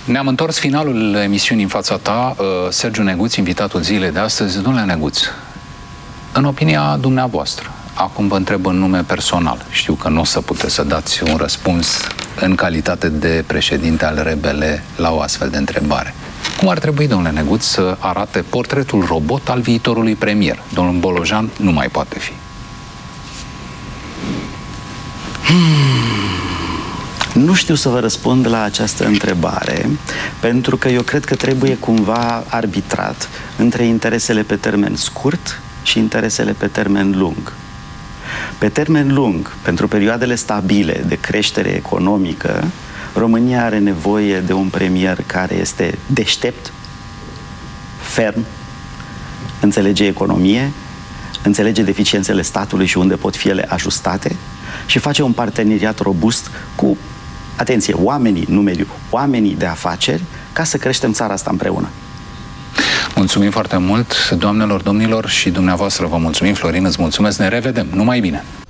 Ne-am întors finalul emisiunii în fața ta. Sergiu Neguț, invitatul zilei de astăzi. Domnule Neguț, în opinia dumneavoastră, acum vă întreb în nume personal, știu că nu o să puteți să dați un răspuns în calitate de președinte al RBL la o astfel de întrebare. Cum ar trebui, domnule Neguț, să arate portretul robot al viitorului premier? Domnul Bolojan nu mai poate fi. Nu știu să vă răspund la această întrebare, pentru că eu cred că trebuie cumva arbitrat între interesele pe termen scurt și interesele pe termen lung. Pe termen lung, pentru perioadele stabile de creștere economică, România are nevoie de un premier care este deștept, ferm, înțelege economie, înțelege deficiențele statului și unde pot fi ele ajustate și face un parteneriat robust cu, atenție, oamenii, nu mediu, oamenii de afaceri, ca să creștem țara asta împreună. Mulțumim foarte mult, doamnelor, domnilor, și dumneavoastră vă mulțumim. Florin, îți mulțumesc, ne revedem. Numai bine!